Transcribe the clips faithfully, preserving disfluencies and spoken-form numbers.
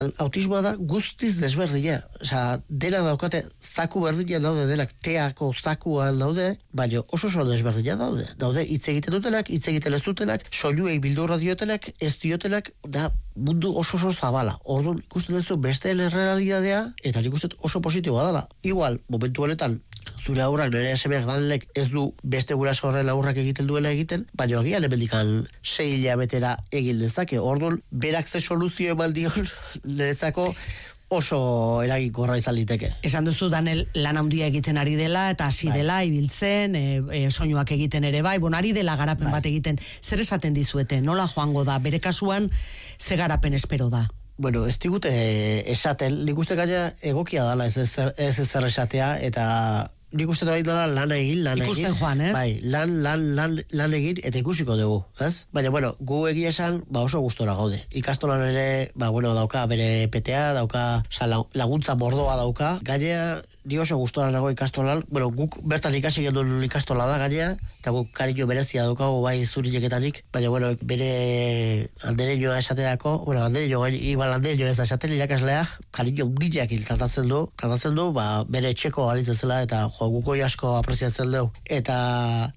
Autismoa da guztiz desberdina. Osea, dena daukate, zaku berdina daude, denak teako zakua daude, baina oso oso desberdina daude. Daude hitz egiten dutenak, hitz egiten ez dutenak, soinuei bildurra diotenak, ez diotenak, da mundu oso oso zabala. Orduan, ikusten duzu beste errealitatea, eta nik uste oso positiboa dela. Igual, momentu honetan, zure aurrak, nire esemeak danelek ez du beste guraso horren aurrak egiten duela egiten, baina agian emendikan sei hilabetera egin dezake. Orduan, berak ze soluzio eman dion, niretzako oso eraginkorra izan liteke. Esan duzu Danel lan handia egiten ari dela, eta hasi bai. dela, ibiltzen, e, e, soinuak egiten ere bai, bon, ari dela garapen bai. bat egiten. Zer esaten dizuete, nola joango da? Bere kasuan, ze garapen espero da? Bueno, ez digute esaten, nik uste gaina egokia dala ez ezer, ez ezer esatea, eta nik uste da dela lan egin, lan Ikusten egin. joan, ez? Bai, lan, lan, lan, lan egin, eta ikusiko dugu, ez? Baina, bueno, gu egia esan, ba oso gustora gaude. Ikastolan ere, ba, bueno, dauka bere P T A, dauka, oza, laguntza mordoa dauka. Gainea, ni oso gustora nago ikastolan, bueno, guk bertan ikasi gendun ikastola da gainea, eta guk kariño berezia daukagu bai zurineketanik, baina, bueno, bere andereñoa esaterako, bueno, andereño, igual andereño ez da esaten irakaslea, kariño undileak tratatzen du, tratatzen du, ba, bere etxeko alitzen zela, eta jo, guko asko apreziatzen dugu. Eta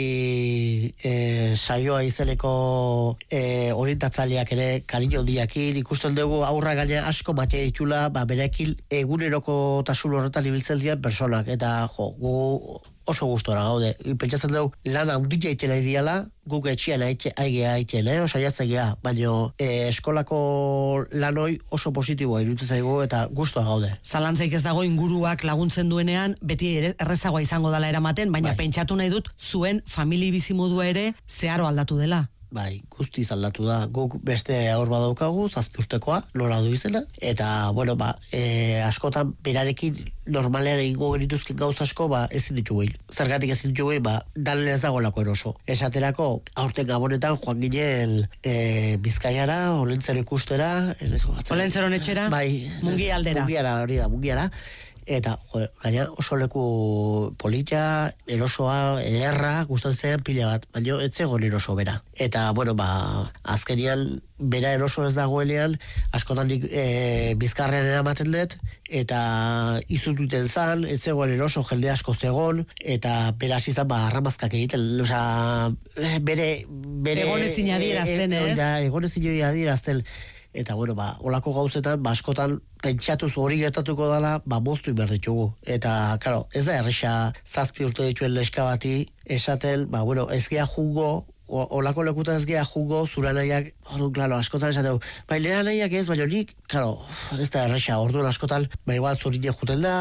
bai e, saioa izeneko e, orientatzaileak ere kariño undiakin, ikusten dugu aurra gaina asko matea ditula, ba, berekin eguneroko tasun horretan ibiltzen dian personak, eta jo, gu oso gustora gaude. Pentsatzen dugu lana handia egiten ari diala, guk etxian aigea egiten, eh? Osaiatzen geha, baina eh, eskolako lanoi oso positiboa iruditzen zaigu eta gustoa gaude. Zalantzaik ez dago inguruak laguntzen duenean, beti errezagoa izango dela eramaten, baina bai. pentsatu nahi dut, zuen famili bizimodua ere zeharo aldatu dela. Bai, guztiz aldatu da. Guk beste aur badaukagu, zazpi urtekoa, nola du izena, eta, bueno, ba, e, askotan berarekin normalean egingo genituzkin gauz asko, ba, ezin ditugu hil. Zergatik ezin ditugu hil, ba, danen ez dagoelako eroso. Esaterako, aurten gabonetan joan ginen e, Bizkaiara, Olentzero ikustera, Olentzeron etxera? Bai, Mungi aldera. Mungiara, hori da, Mungiara. Eta, jo, gaina oso leku polita, erosoa, ederra, gustatzen pila bat, baina ez zegoen eroso bera. Eta, bueno, ba, azkenian, bera eroso ez dagoenean, askotan e, bizkarrean eramaten dut, eta izututen zan, ez zegoen eroso, jende asko zegoen, eta bera hasi zan, ba, arramazkak egiten, oza, bere... bere egonezin adierazten, ez? Egonezin adierazten. Eta, bueno, ba, olako gauzetan, ba, askotan pentsatuz hori gertatuko dela, ba, moztu inber ditugu. Eta, claro, ez da erresa zazpi urte dituen leska bati, esaten, ba, bueno, ez gea jungo, olako lekuta ez gea jungo, zura nahiak, orduan, claro, askotan esateu, ba, lera nahiak ez, baina nik, claro, ez da erresa, orduan askotan, ba, igual zurine juten da,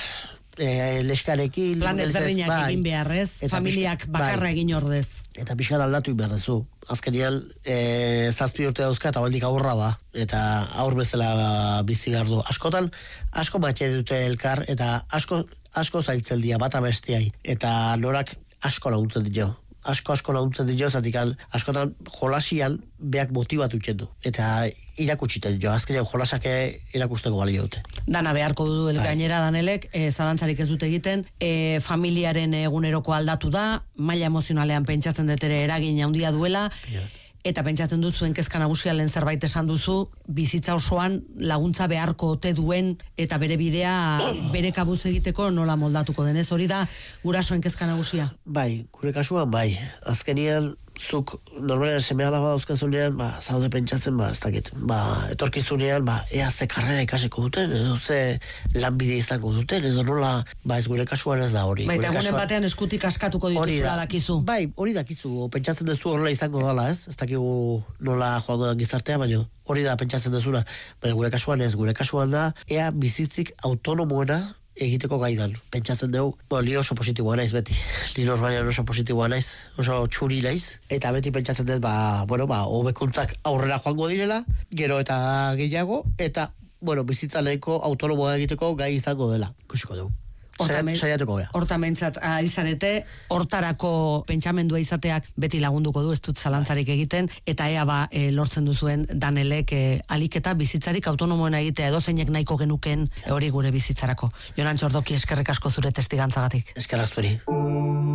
e, leskarekin... Plan ezberdinak bai, egin beharrez, familiak pixka, bakarra bai, egin ordez. Eta pixka aldatu inberdezu. Azkenean, e, zazpi urte dauzka eta baldik aurra da. Eta aur bezala bizi gardu. Askotan, asko matxe dute elkar, eta asko, asko zailtzeldia bata bestiai. Eta norak asko laguntzen dio. Asko asko laguntzen dio, zatikan, askotan jolasian beak motibatu du. Eta irakutsiten jo, azkenean jolasak irakusteko balio dute. Dana beharko du gainera Danelek, e, zalantzarik ez dute egiten, e, familiaren eguneroko aldatu da, maila emozionalean pentsatzen dut ere eragin handia duela, ja. Eta pentsatzen duzuen kezka nagusia lehen zerbait esan duzu, bizitza osoan laguntza beharko ote duen eta bere bidea bere kabuz egiteko nola moldatuko denez, hori da gurasoen kezka nagusia? Bai, gure kasuan bai. Azkenean, zuk normalean semea dago dauzkazunean, ba, zaude pentsatzen, ba, ez dakit, ba, etorkizunean, ba, ea ze karrera ikasiko duten, edo ze lanbide izango duten, edo nola, ba, ez gure kasuan ez da hori. Bai, eta egunen batean eskutik askatuko dituzula dakizu. Bai, hori dakizu, pentsatzen duzu horrela izango dela, ez? Ez dakigu nola joango den gizartea, baina hori da pentsatzen duzula, baina gure kasuan ez, gure kasuan da, ea bizitzik autonomoena egiteko gaidan. Pentsatzen dugu, bo, li oso positiboa naiz beti. Li normalean oso positiboa naiz, oso txuri naiz. Eta beti pentsatzen dut, ba, bueno, ba, hobekuntzak aurrera joango direla, gero eta gehiago, eta, bueno, bizitzaleko autonomoa egiteko gai izango dela. Ikusiko dugu. Saiatuko bea. Hortamentzat ari zarete, hortarako pentsamendua izateak beti lagunduko du, ez dut zalantzarik egiten, eta ea ba, e, lortzen duzuen Danelek e, aliketa bizitzarik autonomoena egitea edo zeinek nahiko genuken hori gure bizitzarako. Jonan Txordoki, eskerrik asko zure testigantzagatik. Eskerrak zuri.